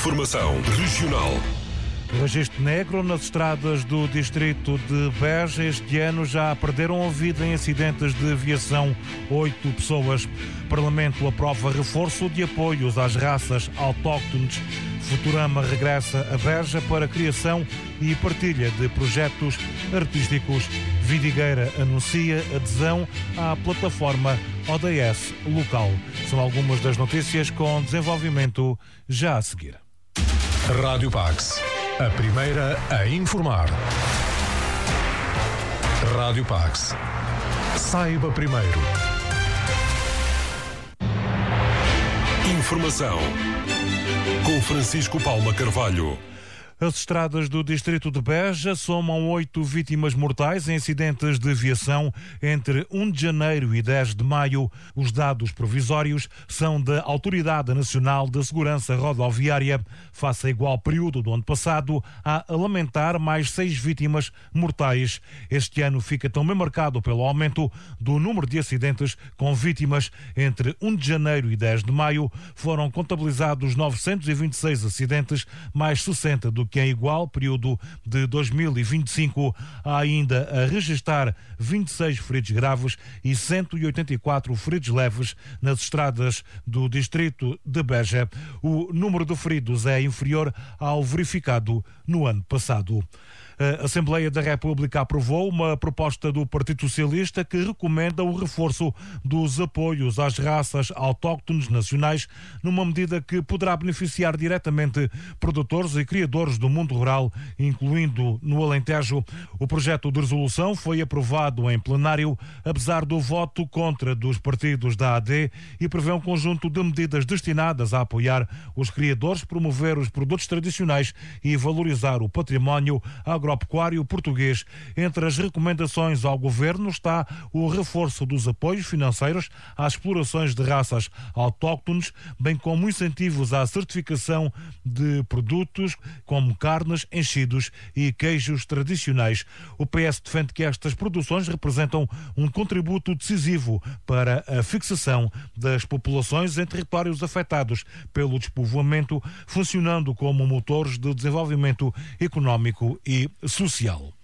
Informação regional. Registro negro nas estradas do distrito de Beja. Este ano já perderam a vida em acidentes de aviação 8 pessoas. O Parlamento aprova reforço de apoios às raças autóctones. Futurama regressa a Beja para a criação e partilha de projetos artísticos. Vidigueira anuncia adesão à plataforma ODS local. São algumas das notícias com desenvolvimento já a seguir. Rádio Pax, a primeira a informar. Rádio Pax. Saiba primeiro. Informação com Francisco Palma Carvalho. As estradas do distrito de Beja somam 8 vítimas mortais em acidentes de aviação entre 1 de janeiro e 10 de maio. Os dados provisórios são da Autoridade Nacional de Segurança Rodoviária. Face a igual período do ano passado, há a lamentar mais 6 vítimas mortais. Este ano fica também marcado pelo aumento do número de acidentes com vítimas. Entre 1 de janeiro e 10 de maio foram contabilizados 926 acidentes, mais 60 do que em igual período de 2025. Há ainda a registrar 26 feridos graves e 184 feridos leves nas estradas do distrito de Beja. O número de feridos é inferior ao verificado no ano passado. A Assembleia da República aprovou uma proposta do Partido Socialista que recomenda o reforço dos apoios às raças autóctones nacionais, numa medida que poderá beneficiar diretamente produtores e criadores do mundo rural, incluindo no Alentejo. O projeto de resolução foi aprovado em plenário, apesar do voto contra dos partidos da AD, e prevê um conjunto de medidas destinadas a apoiar os criadores, promover os produtos tradicionais e valorizar o património agropecuário português. Entre as recomendações ao Governo está o reforço dos apoios financeiros às explorações de raças autóctones, bem como incentivos à certificação de produtos como carnes, enchidos e queijos tradicionais. O PS defende que estas produções representam um contributo decisivo para a fixação das populações em territórios afetados pelo despovoamento, funcionando como motores de desenvolvimento económico e social.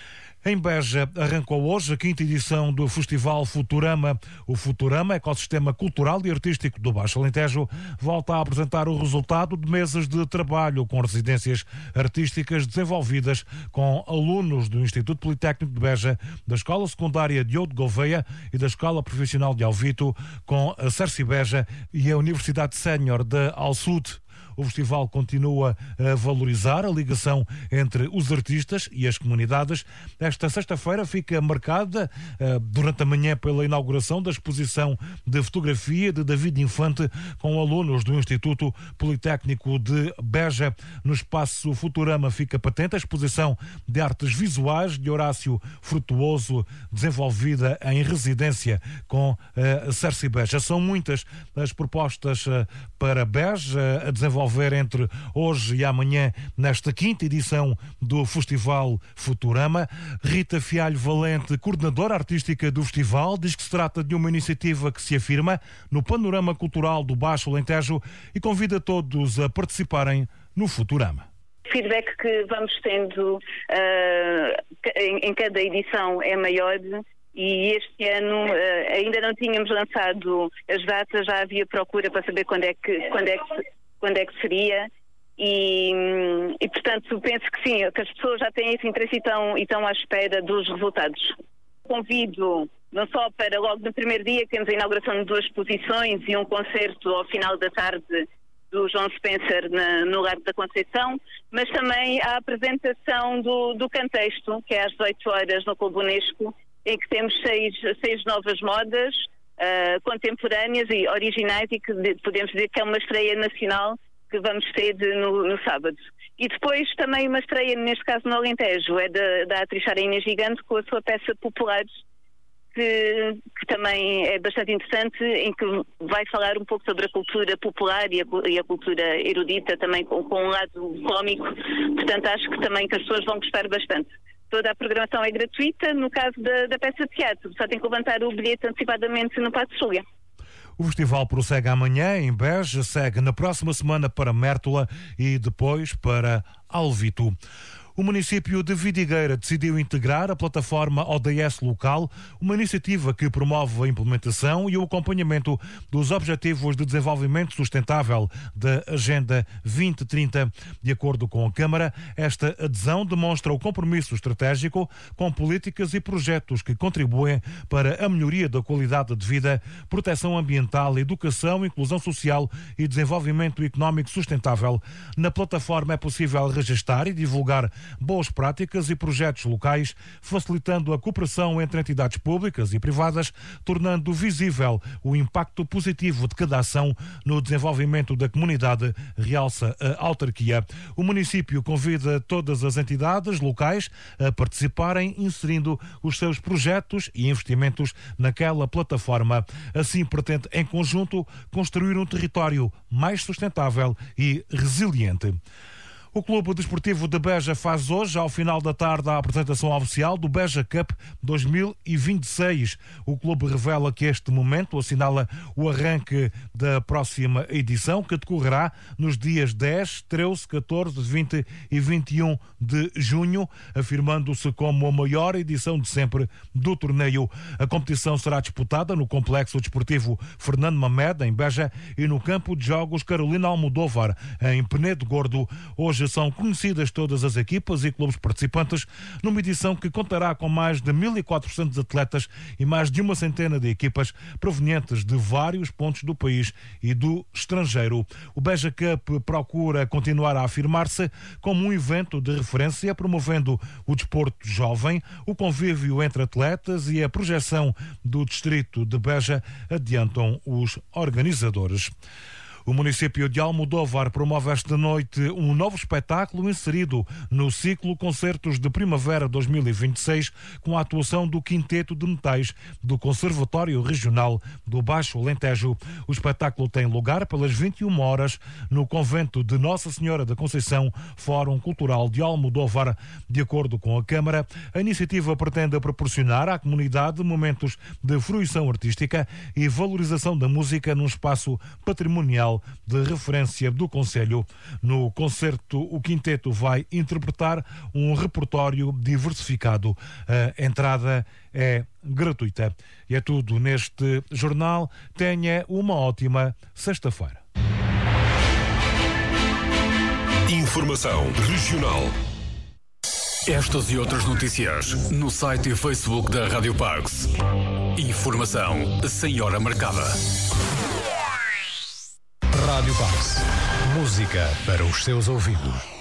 Em Beja arrancou hoje a 5ª edição do Festival Futurama. O Futurama, ecossistema cultural e artístico do Baixo Alentejo, volta a apresentar o resultado de meses de trabalho com residências artísticas desenvolvidas com alunos do Instituto Politécnico de Beja, da Escola Secundária Diogo de Gouveia e da Escola Profissional de Alvito, com a Cerci Beja e a Universidade Sénior de Alçude. O festival continua a valorizar a ligação entre os artistas e as comunidades. Esta sexta-feira fica marcada durante a manhã pela inauguração da exposição de fotografia de David Infante com alunos do Instituto Politécnico de Beja. No espaço Futurama fica patente a exposição de artes visuais de Horácio Frutuoso, desenvolvida em residência com a Cerci Beja. São muitas as propostas para Beja a desenvolver entre hoje e amanhã nesta 5ª edição do Festival Futurama. Rita Fialho Valente, coordenadora artística do festival, diz que se trata de uma iniciativa que se afirma no panorama cultural do Baixo Alentejo e convida todos a participarem no Futurama. O feedback que vamos tendo em cada edição é maior. E este ano ainda não tínhamos lançado as datas, já havia procura para saber quando é que seria e portanto penso que sim, que as pessoas já têm esse interesse e estão à espera dos resultados. Convido não só para logo no primeiro dia, que temos a inauguração de 2 exposições e um concerto ao final da tarde do João Spencer no Largo da Conceição, mas também a apresentação do Cantexto, que é às 18 horas no Clube Unesco, em que temos seis novas modas contemporâneas e originais e que podemos dizer que é uma estreia nacional que vamos ter no sábado. E depois também uma estreia, neste caso no Alentejo, é da atriz Sara Inês Gigante com a sua peça Populares, que também é bastante interessante, em que vai falar um pouco sobre a cultura popular e a cultura erudita, também com um lado cómico. Portanto, acho que também que as pessoas vão gostar bastante. Toda a programação é gratuita. No caso da peça de teatro, só tem que levantar o bilhete antecipadamente no Paço de Júlia. O festival prossegue amanhã em Beja, segue na próxima semana para Mértola e depois para Alvito. O município de Vidigueira decidiu integrar a plataforma ODS Local, uma iniciativa que promove a implementação e o acompanhamento dos Objetivos de Desenvolvimento Sustentável da Agenda 2030. De acordo com a Câmara, esta adesão demonstra o compromisso estratégico com políticas e projetos que contribuem para a melhoria da qualidade de vida, proteção ambiental, educação, inclusão social e desenvolvimento económico sustentável. Na plataforma é possível registar e divulgar boas práticas e projetos locais, facilitando a cooperação entre entidades públicas e privadas, tornando visível o impacto positivo de cada ação no desenvolvimento da comunidade, realça a autarquia. O município convida todas as entidades locais a participarem, inserindo os seus projetos e investimentos naquela plataforma. Assim, pretende, em conjunto, construir um território mais sustentável e resiliente. O Clube Desportivo de Beja faz hoje, ao final da tarde, a apresentação oficial do Beja Cup 2026. O clube revela que este momento assinala o arranque da próxima edição, que decorrerá nos dias 10, 13, 14, 20 e 21 de junho, afirmando-se como a maior edição de sempre do torneio. A competição será disputada no Complexo Desportivo Fernando Mamed, em Beja, e no Campo de Jogos Carolina Almodóvar, em Penedo Gordo. Hoje são conhecidas todas as equipas e clubes participantes, numa edição que contará com mais de 1.400 atletas e mais de uma centena de equipas provenientes de vários pontos do país e do estrangeiro. O Beja Cup procura continuar a afirmar-se como um evento de referência, promovendo o desporto jovem, o convívio entre atletas e a projeção do distrito de Beja, adiantam os organizadores. O município de Almodóvar promove esta noite um novo espetáculo inserido no ciclo Concertos de Primavera 2026, com a atuação do Quinteto de Metais do Conservatório Regional do Baixo Alentejo. O espetáculo tem lugar pelas 21 horas no Convento de Nossa Senhora da Conceição, Fórum Cultural de Almodóvar. De acordo com a Câmara, a iniciativa pretende proporcionar à comunidade momentos de fruição artística e valorização da música num espaço patrimonial de referência do Conselho. No concerto, o quinteto vai interpretar um repertório diversificado. A entrada é gratuita. E é tudo neste jornal. Tenha uma ótima sexta-feira. Informação regional. Estas e outras notícias no site e Facebook da Rádio Parks. Informação sem hora marcada. Rádio Parks. Música para os seus ouvidos.